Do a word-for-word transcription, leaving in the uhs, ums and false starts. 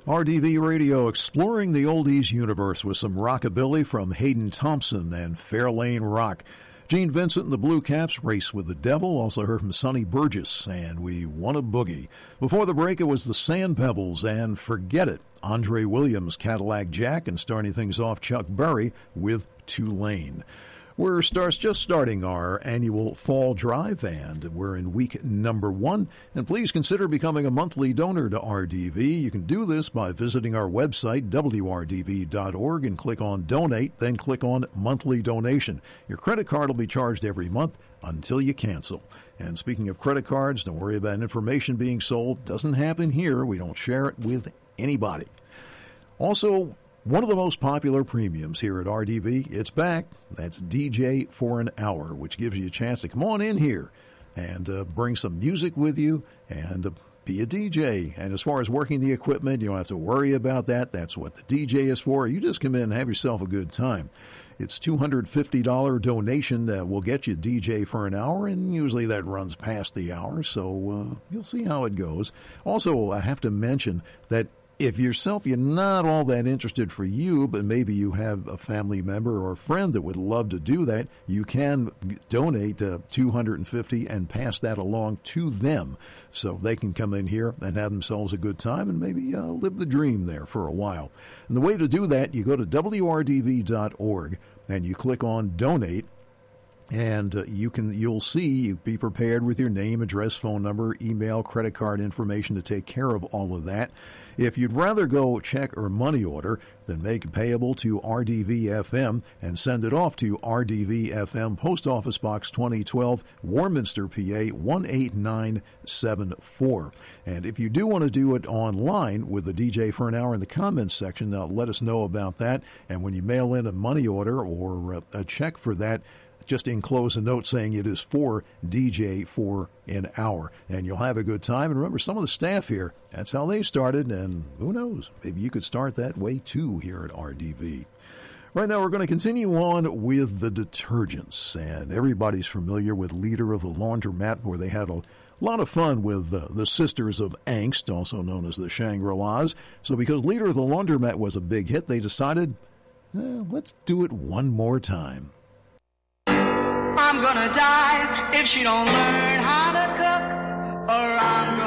R D V Radio exploring the oldies universe with some rockabilly from Hayden Thompson and Fairlane Rock. Gene Vincent and the Blue Caps, Race with the Devil. Also heard from Sonny Burgess and We Want a Boogie. Before the break, it was the Sand Pebbles and Forget It. Andre Williams, Cadillac Jack, and starting things off, Chuck Berry with Tulane. We're starts just starting our annual fall drive, and we're in week number one. And please consider becoming a monthly donor to R D V. You can do this by visiting our website, W R D V dot org, and click on Donate, then click on Monthly Donation. Your credit card will be charged every month until you cancel. And speaking of credit cards, don't worry about information being sold. Doesn't happen here. We don't share it with anybody. Also, one of the most popular premiums here at R D V, it's back. That's D J for an Hour, which gives you a chance to come on in here and uh, bring some music with you and uh, be a D J. And as far as working the equipment, you don't have to worry about that. That's what the D J is for. You just come in and have yourself a good time. It's two hundred fifty dollars donation that will get you D J for an hour, and usually that runs past the hour, so uh, you'll see how it goes. Also, I have to mention that if yourself, you're not all that interested for you, but maybe you have a family member or a friend that would love to do that, you can donate uh, two hundred fifty dollars and pass that along to them so they can come in here and have themselves a good time and maybe uh, live the dream there for a while. And the way to do that, you go to W R D V dot org and you click on Donate. And uh, you can, you'll see, you be prepared with your name, address, phone number, email, credit card information to take care of all of that. If you'd rather go check or money order, then make it payable to R D V F M and send it off to R D V F M, Post Office Box twenty twelve, Warminster, P A one eight nine seven four. And if you do want to do it online with the D J for an Hour in the comments section, uh, let us know about that. And when you mail in a money order or a, a check for that, just enclose a note saying it is for D J for an Hour, and you'll have a good time. And remember, some of the staff here, that's how they started, and who knows, maybe you could start that way too here at R D V. Right now, we're going to continue on with the detergents, and everybody's familiar with Leader of the Laundromat, where they had a lot of fun with uh, the Sisters of Angst, also known as the Shangri-Las. So because Leader of the Laundromat was a big hit, they decided, eh, let's do it one more time. I'm gonna die if she don't learn how to cook, or I'm